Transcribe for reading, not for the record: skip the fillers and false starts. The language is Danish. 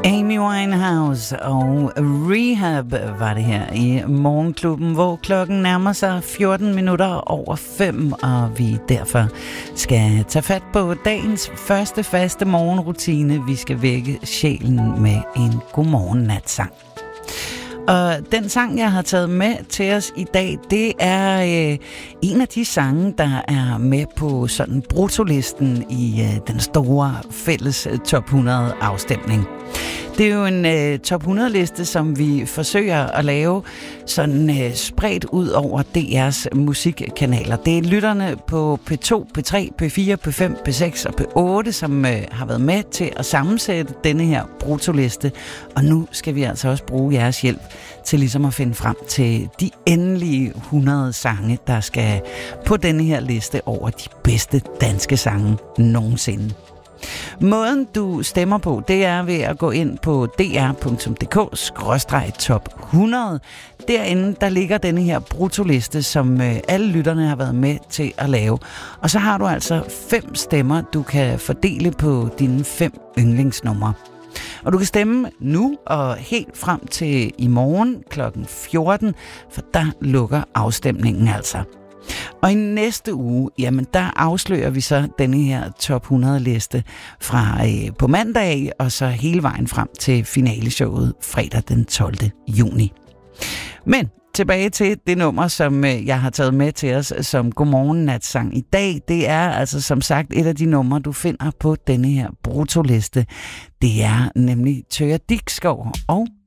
Amy Winehouse og Rehab var det her i Morgenklubben, hvor klokken nærmer sig 14 minutter over 5, og vi derfor skal tage fat på dagens første faste morgenrutine. Vi skal vække sjælen med en godmorgen-natsang. Og den sang, jeg har taget med til os i dag, det er en af de sange, der er med på sådan bruttolisten i den store fælles top 100 afstemning. Det er jo en top 100-liste, som vi forsøger at lave sådan spredt ud over DR's musikkanaler. Det er lytterne på P2, P3, P4, P5, P6 og P8, som har været med til at sammensætte denne her bruttoliste. Og nu skal vi altså også bruge jeres hjælp til ligesom at finde frem til de endelige 100 sange, der skal på denne her liste over de bedste danske sange nogensinde. Måden du stemmer på, det er ved at gå ind på dr.dk/top 100. Derinde, der ligger denne her bruttoliste, som alle lytterne har været med til at lave. Og så har du altså 5 stemmer, du kan fordele på dine 5 yndlingsnumre. Og du kan stemme nu og helt frem til i morgen kl. 14, for der lukker afstemningen altså. Og i næste uge, jamen der afslører vi så denne her top 100 liste fra på mandag og så hele vejen frem til finaleshowet fredag den 12. juni. Men tilbage til det nummer, som jeg har taget med til os som godmorgen-natsang i dag. Det er altså som sagt et af de numre, du finder på denne her bruttoliste. Det er nemlig Thøger Dickskov og